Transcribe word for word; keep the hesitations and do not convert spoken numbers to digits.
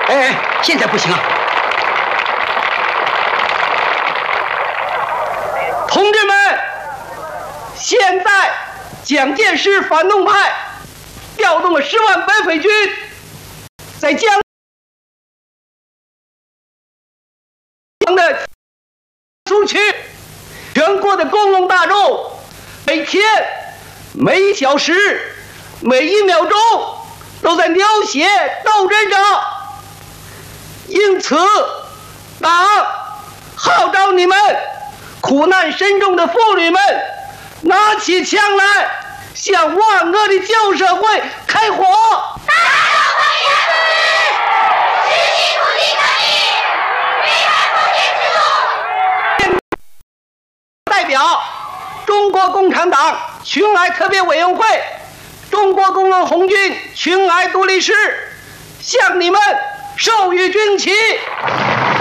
哎哎，现在不行啊！同志们，现在蒋介石反动派调动了十万白匪军，在江的出去，全国的公众大众每天、每一小时、每一秒钟都在流血斗争着。因此，党号召你们苦难深重的妇女们，拿起枪来，向万恶的旧社会开火！ 打倒国民党主义，实行土地革命，推翻封建制度。 代表中国共产党群哀特别委员会、中国工农红军群哀独立师向你们授予军旗。